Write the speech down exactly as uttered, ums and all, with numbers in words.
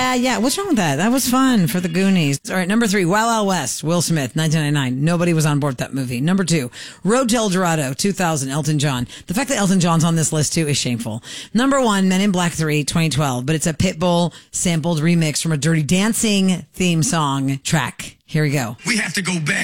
Yeah, yeah. What's wrong with that? That was fun for the Goonies. All right, number three, Wild Wild West, Will Smith, nineteen ninety-nine. Nobody was on board with that movie. Number two, Road to El Dorado, two thousand, Elton John. The fact that Elton John's on this list too is shameful. Number one, Men in Black three, twenty twelve, but it's a Pitbull sampled remix from a Dirty Dancing theme song track. Here we go. We have to go back.